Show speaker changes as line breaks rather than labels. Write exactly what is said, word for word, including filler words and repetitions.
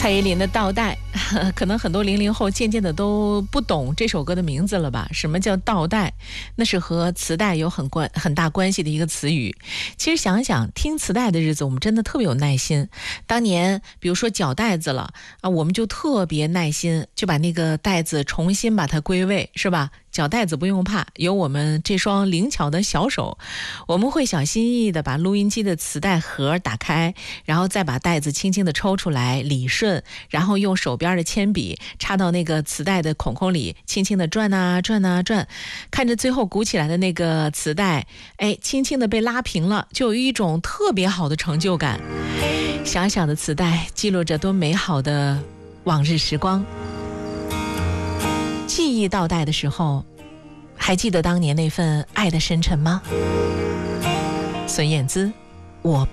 蔡依林的《倒带》，可能很多零零后渐渐的都不懂这首歌的名字了吧？什么叫倒带？那是和磁带有很关很大关系的一个词语。其实想想，听磁带的日子，我们真的特别有耐心。当年，比如说绞带子了啊，我们就特别耐心，就把那个带子重新把它归位，是吧？绞带子不用怕，有我们这双灵巧的小手，我们会小心翼翼地把录音机的磁带盒打开，然后再把带子轻轻地抽出来理顺，然后用手边的铅笔插到那个磁带的孔孔里，轻轻地转啊转啊转，看着最后鼓起来的那个磁带，哎，轻轻地被拉平了，就有一种特别好的成就感。小小的磁带记录着多美好的往日时光。记忆倒带的时候，还记得当年那份爱的深沉吗？孙燕姿，我